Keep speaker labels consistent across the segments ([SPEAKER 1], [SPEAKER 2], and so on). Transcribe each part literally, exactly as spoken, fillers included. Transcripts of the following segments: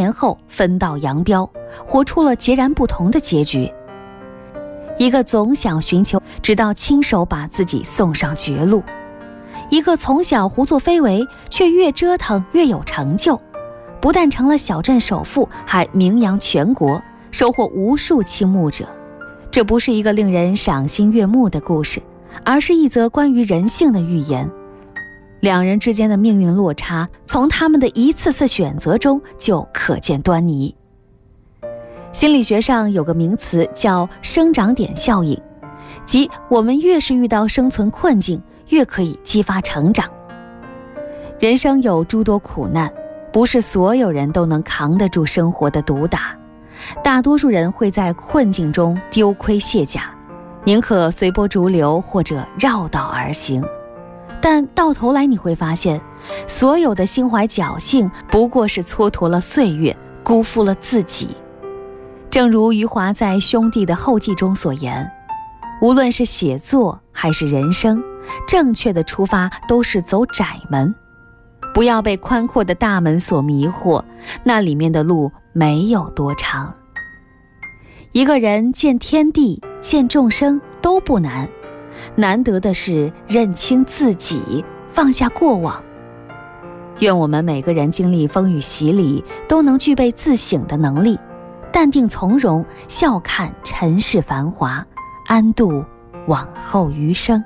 [SPEAKER 1] 年后分道扬镳，活出了截然不同的结局。一个总想寻求，直到亲手把自己送上绝路；一个从小胡作非为，却越折腾越有成就，不但成了小镇首富，还名扬全国，收获无数倾慕者。这不是一个令人赏心悦目的故事，而是一则关于人性的寓言。两人之间的命运落差，从他们的一次次选择中就可见端倪。心理学上有个名词叫生长点效应，即我们越是遇到生存困境，越可以激发成长。人生有诸多苦难，不是所有人都能扛得住生活的毒打，大多数人会在困境中丢盔卸甲，宁可随波逐流或者绕道而行。但到头来你会发现，所有的心怀侥幸不过是蹉跎了岁月，辜负了自己。正如余华在《兄弟的后记》中所言，无论是写作还是人生，正确的出发都是走窄门，不要被宽阔的大门所迷惑，那里面的路没有多长。一个人见天地见众生都不难，难得的是认清自己，放下过往。愿我们每个人经历风雨洗礼，都能具备自省的能力，淡定从容，笑看尘世繁华，安度往后余生。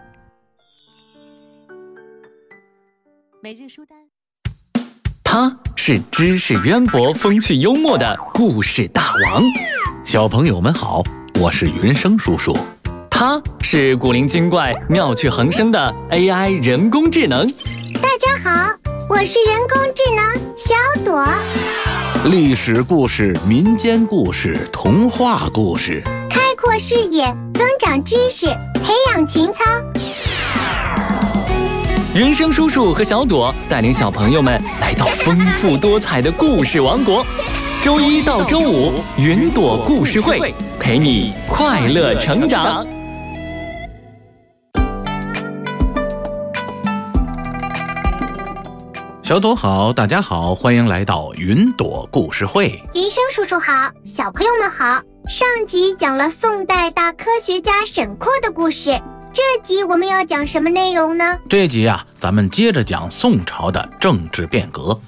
[SPEAKER 1] 每日书单，
[SPEAKER 2] 他是知识渊博、风趣幽默的故事大王。
[SPEAKER 3] 小朋友们好，我是云生叔叔。
[SPEAKER 2] 他是古灵精怪、妙趣横生的 A I 人工智能。
[SPEAKER 4] 大家好，我是人工智能小朵。
[SPEAKER 3] 历史故事、民间故事、童话故事，
[SPEAKER 4] 开阔视野，增长知识，培养情操。
[SPEAKER 2] 云生叔叔和小朵带领小朋友们来到丰富多彩的故事王国。周一到周五，云朵故事会陪你快乐成长。
[SPEAKER 3] 小朵好，大家好，欢迎来到云朵故事会。
[SPEAKER 4] 云生叔叔好，小朋友们好。上集讲了宋代大科学家沈括的故事，这集我们要讲什么内容呢？
[SPEAKER 3] 这集啊，咱们接着讲宋朝的政治变革。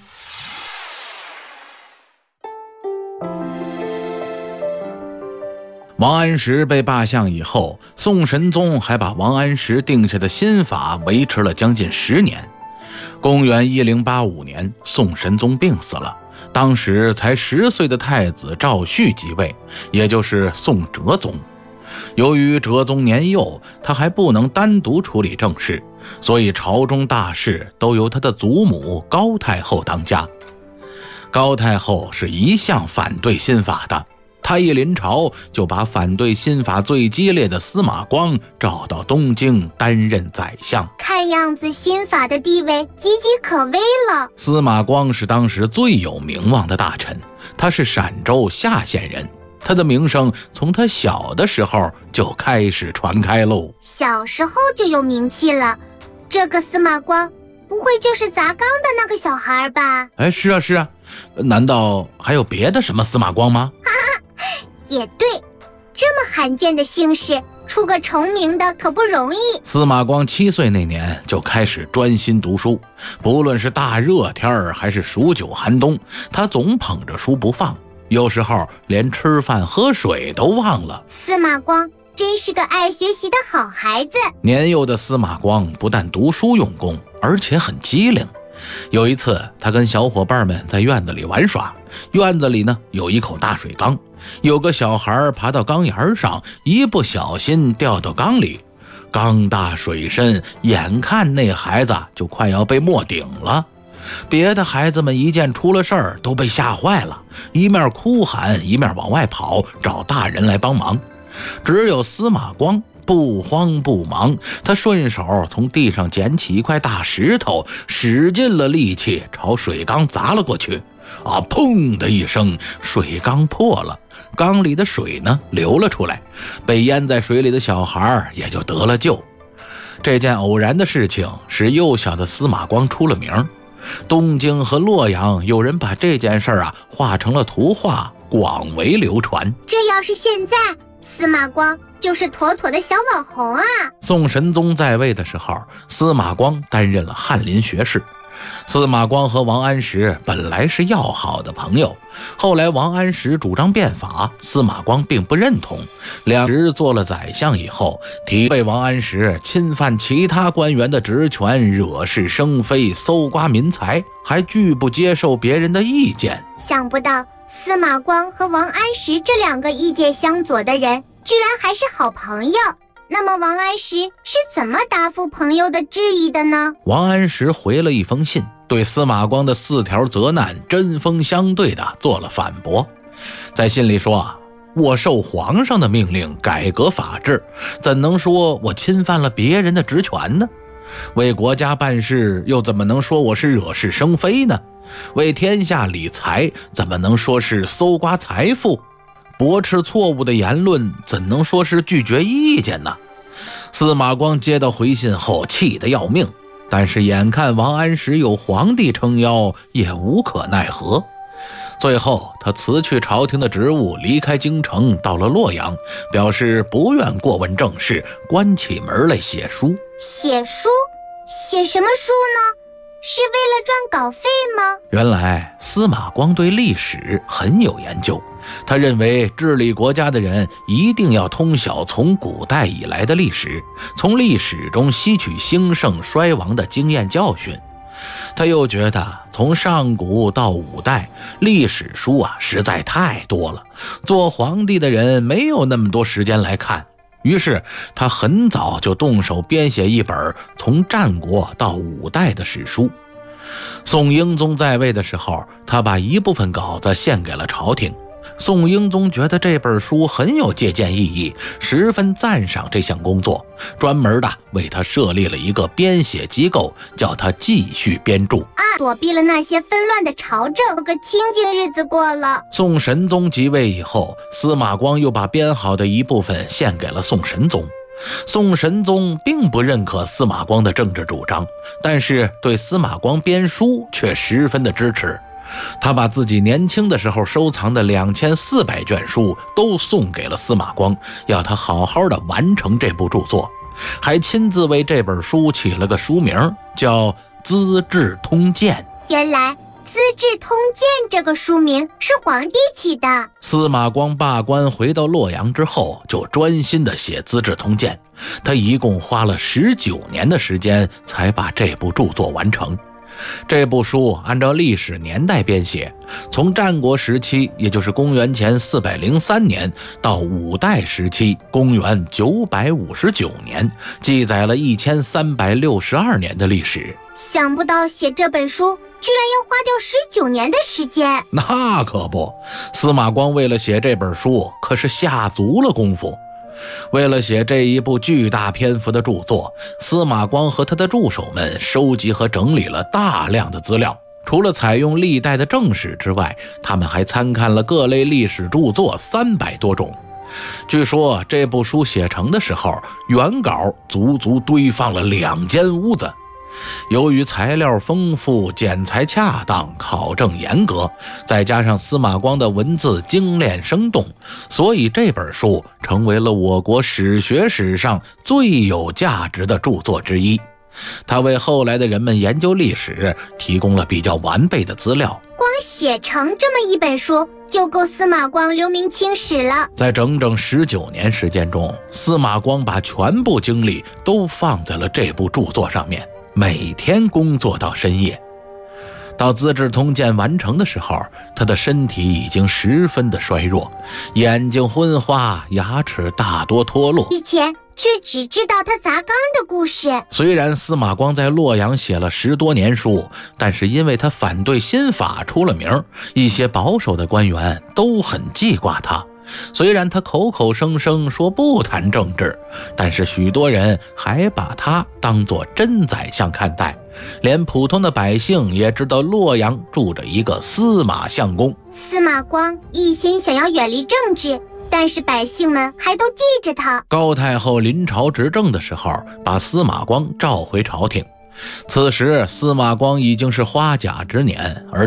[SPEAKER 3] 王安石被罢相以后，宋神宗还把王安石定下的新法维持了将近十年。公元一零八五年，宋神宗病死了，当时才十岁的太子赵煦即位，也就是宋哲宗。由于哲宗年幼，他还不能单独处理政事，所以朝中大事都由他的祖母高太后当家。高太后是一向反对新法的，他一临朝就把反对新法最激烈的司马光召到东京担任宰相。
[SPEAKER 4] 看样子新法的地位岌岌可危了。
[SPEAKER 3] 司马光是当时最有名望的大臣，他是陕州夏县人，他的名声从他小的时候就开始传开喽。
[SPEAKER 4] 小时候就有名气了，这个司马光不会就是砸缸的那个小孩吧？
[SPEAKER 3] 哎，是啊是啊，难道还有别的什么司马光吗？
[SPEAKER 4] 也对，这么罕见的姓氏，出个重名的可不容易。
[SPEAKER 3] 司马光七岁那年就开始专心读书，不论是大热天儿还是数九寒冬，他总捧着书不放，有时候连吃饭喝水都忘了。
[SPEAKER 4] 司马光真是个爱学习的好孩子。
[SPEAKER 3] 年幼的司马光不但读书用功，而且很机灵。有一次，他跟小伙伴们在院子里玩耍，院子里呢有一口大水缸，有个小孩爬到缸沿上，一不小心掉到缸里，缸大水深，眼看那孩子就快要被没顶了。别的孩子们一见出了事儿，都被吓坏了，一面哭喊，一面往外跑，找大人来帮忙。只有司马光不慌不忙，他顺手从地上捡起一块大石头，使尽了力气朝水缸砸了过去。啊！砰的一声，水缸破了，缸里的水呢流了出来，被淹在水里的小孩也就得了救。这件偶然的事情使幼小的司马光出了名。 东京和洛阳有人把这件事啊画成了图画，广为流传。
[SPEAKER 4] 这要是现在，司马光就是妥妥的小网红啊！
[SPEAKER 3] 宋神宗在位的时候，司马光担任了翰林学士。司马光和王安石本来是要好的朋友，后来王安石主张变法，司马光并不认同。两人做了宰相以后，提被王安石侵犯其他官员的职权，惹是生非，搜刮民财，还拒不接受别人的意见。
[SPEAKER 4] 想不到司马光和王安石这两个意见相左的人，居然还是好朋友。那么王安石是怎么答复朋友的质疑的呢？
[SPEAKER 3] 王安石回了一封信，对司马光的四条责难针锋相对地做了反驳。在信里说，我受皇上的命令改革法治，怎能说我侵犯了别人的职权呢？为国家办事，又怎么能说我是惹是生非呢？为天下理财，怎么能说是搜刮财富？驳斥错误的言论，怎能说是拒绝意见呢？司马光接到回信后气得要命，但是眼看王安石有皇帝撑腰，也无可奈何。最后他辞去朝廷的职务，离开京城，到了洛阳，表示不愿过问政事，关起门来写书。
[SPEAKER 4] 写书？写什么书呢？是为了赚稿费吗？
[SPEAKER 3] 原来司马光对历史很有研究，他认为治理国家的人一定要通晓从古代以来的历史，从历史中吸取兴盛衰亡的经验教训。他又觉得从上古到五代，历史书啊实在太多了，做皇帝的人没有那么多时间来看。于是他很早就动手编写一本从战国到五代的史书。宋英宗在位的时候，他把一部分稿子献给了朝廷。宋英宗觉得这本书很有借鉴意义，十分赞赏这项工作，专门的为他设立了一个编写机构，叫他继续编著
[SPEAKER 4] 啊，躲避了那些纷乱的朝政，有个清静日子过了。
[SPEAKER 3] 宋神宗即位以后，司马光又把编好的一部分献给了宋神宗。宋神宗并不认可司马光的政治主张，但是对司马光编书却十分的支持。他把自己年轻的时候收藏的两千四百卷书都送给了司马光，要他好好的完成这部著作，还亲自为这本书起了个书名，叫《资治通鉴》。
[SPEAKER 4] 原来《资治通鉴》这个书名是皇帝起的。
[SPEAKER 3] 司马光罢官回到洛阳之后，就专心的写《资治通鉴》，他一共花了十九年的时间才把这部著作完成。这部书按照历史年代编写，从战国时期，也就是公元前四百零三年，到五代时期，公元九百五十九年，记载了一千三百六十二年的历史。
[SPEAKER 4] 想不到写这本书居然要花掉十九年的时间。
[SPEAKER 3] 那可不，司马光为了写这本书，可是下足了功夫。为了写这一部巨大篇幅的著作，司马光和他的助手们收集和整理了大量的资料。除了采用历代的正史之外，他们还参看了各类历史著作三百多种。据说这部书写成的时候，原稿足足堆放了两间屋子。由于材料丰富，剪裁恰当，考证严格，再加上司马光的文字精炼生动，所以这本书成为了我国史学史上最有价值的著作之一。它为后来的人们研究历史提供了比较完备的资料。
[SPEAKER 4] 光写成这么一本书，就够司马光留名青史了。
[SPEAKER 3] 在整整十九年时间中，司马光把全部精力都放在了这部著作上面，每天工作到深夜。到《资治通鉴》完成的时候，他的身体已经十分的衰弱，眼睛昏花，牙齿大多脱落。
[SPEAKER 4] 以前却只知道他砸缸的故事。
[SPEAKER 3] 虽然司马光在洛阳写了十多年书，但是因为他反对新法出了名，一些保守的官员都很记挂他。虽然他口口声声说不谈政治，但是许多人还把他当作真宰相看待，连普通的百姓也知道洛阳住着一个司马相公。
[SPEAKER 4] 司马光一心想要远离政治，但是百姓们还都记着他。
[SPEAKER 3] 高太后临朝执政的时候，把司马光召回朝廷， 此时司马光已经是花甲之年，而